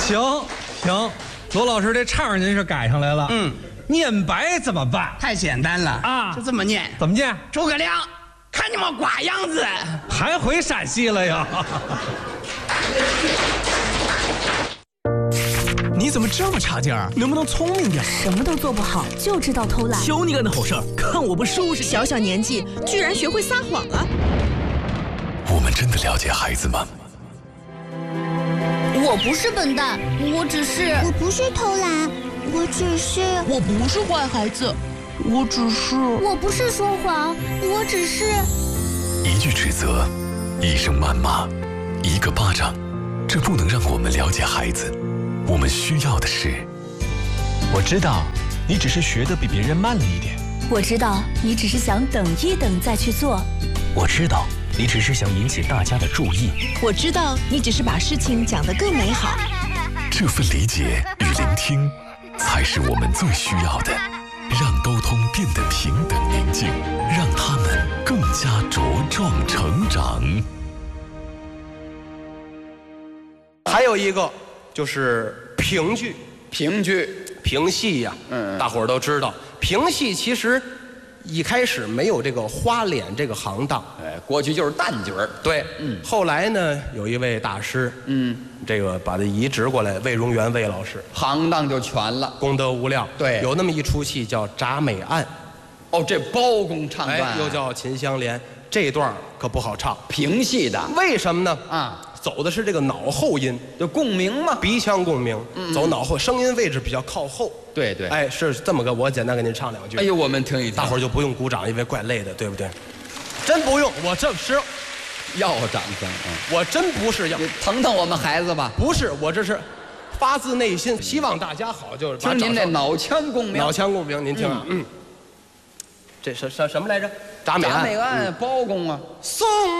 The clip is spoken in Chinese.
行，罗老师这唱您是改上来了。念白怎么办？ 太简单了啊，就这么念。 怎么念？ 诸葛亮，看你们寡样子， 还回陕西了呀？ 你怎么这么差劲儿？能不能聪明点？ 什么都做不好，就知道偷懒。 求你干的好事儿，看我不收拾你！ 小小年纪居然学会撒谎了。 我们真的了解孩子吗？ 我不是笨蛋，我不是偷懒，我不是坏孩子，我不是说谎，我只是一句指责，一声谩骂，一个巴掌，这不能让我们了解孩子。我们需要的是， 我知道你只是学得比别人慢了一点， 我知道你只是想等一等再去做， 我知道你只是想引起大家的注意， 我知道你只是把事情讲得更美好。 这份理解与聆听，才是我们最需要的。让沟通变得平等宁静，让他们更加茁壮成长。 还有一个就是评剧，评戏呀，大伙儿都知道，评戏其实一开始没有这个花脸这个行当， 过去就是旦角儿。 对，后来呢，有一位大师，这个把它移植过来，魏荣元魏老师， 行当就全了， 功德无量。 对， 有那么一出戏叫《铡美案》， 哦，这包公唱段， 又叫《秦香莲》，这段可不好唱， 评戏的。 为什么呢？ 啊， 走的是这个脑后音， 就共鸣嘛， 鼻腔共鸣，走脑后，声音位置比较靠后。 对， 哎，是这么个，我简单给您唱两句。 哎呦，我们听一听， 大伙儿就不用鼓掌，因为怪累的，对不对？真不用，我这是要掌声啊！ 我真不是要疼疼我们孩子吧？ 不是，我这是发自内心，希望大家好，就是听您这脑腔共鸣。 脑腔共鸣，您听啊，这是什么来着？铡美案， 包公啊， 送